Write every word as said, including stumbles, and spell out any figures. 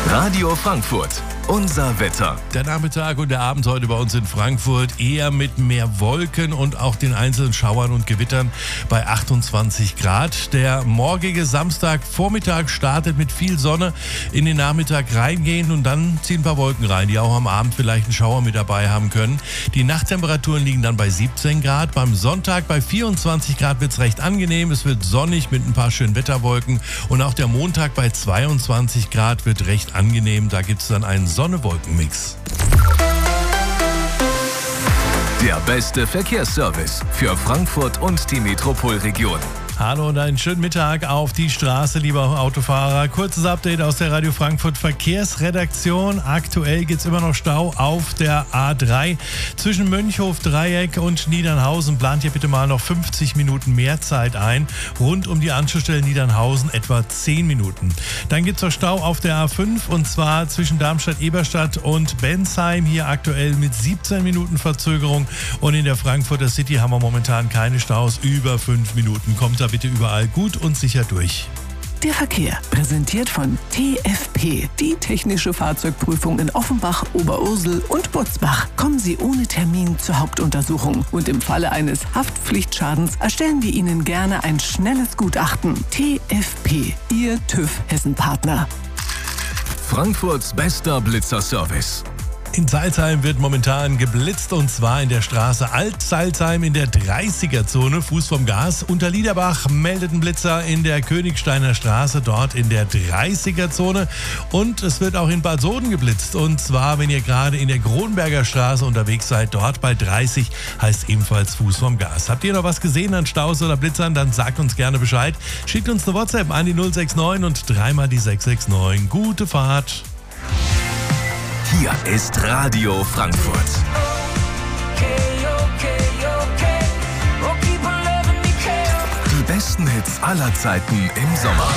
Radio Frankfurt, unser Wetter. Der Nachmittag und der Abend heute bei uns in Frankfurt eher mit mehr Wolken und auch den einzelnen Schauern und Gewittern bei achtundzwanzig Grad. Der morgige Samstagvormittag startet mit viel Sonne in den Nachmittag reingehend und dann ziehen ein paar Wolken rein, die auch am Abend vielleicht einen Schauer mit dabei haben können. Die Nachttemperaturen liegen dann bei siebzehn Grad. Beim Sonntag bei vierundzwanzig Grad wird es recht angenehm. Es wird sonnig mit ein paar schönen Wetterwolken und auch der Montag bei zweiundzwanzig Grad wird recht angenehm. Da gibt es dann einen Sonne-Wolken-Mix. Der beste Verkehrsservice für Frankfurt und die Metropolregion. Hallo und einen schönen Mittag auf die Straße, lieber Autofahrer. Kurzes Update aus der Radio Frankfurt Verkehrsredaktion. Aktuell gibt es immer noch Stau auf der A drei zwischen Mönchhof, Dreieck und Niedernhausen. Plant ihr bitte mal noch fünfzig Minuten mehr Zeit ein. Rund um die Anschlussstelle Niedernhausen etwa zehn Minuten. Dann gibt es noch Stau auf der A fünf und zwar zwischen Darmstadt-Eberstadt und Bensheim. Hier aktuell mit siebzehn Minuten Verzögerung. Und in der Frankfurter City haben wir momentan keine Staus über fünf Minuten. Kommt da bitte überall gut und sicher durch. Der Verkehr, präsentiert von T F P, die technische Fahrzeugprüfung in Offenbach, Oberursel und Butzbach. Kommen Sie ohne Termin zur Hauptuntersuchung und im Falle eines Haftpflichtschadens erstellen wir Ihnen gerne ein schnelles Gutachten. T F P, Ihr TÜV Hessen-Partner. Frankfurts bester Blitzerservice. In Salzheim wird momentan geblitzt und zwar in der Straße Alt-Salzheim in der dreißiger-Zone, Fuß vom Gas. Unter Liederbach meldet ein Blitzer in der Königsteiner Straße, dort in der dreißiger-Zone. Und es wird auch in Bad Soden geblitzt und zwar, wenn ihr gerade in der Kronberger Straße unterwegs seid, dort bei dreißig, heißt ebenfalls Fuß vom Gas. Habt ihr noch was gesehen an Staus oder Blitzern, dann sagt uns gerne Bescheid. Schickt uns eine WhatsApp an die null sechs neun und dreimal die sechs sechs neun. Gute Fahrt! Hier ist Radio Frankfurt. Die besten Hits aller Zeiten im Sommer.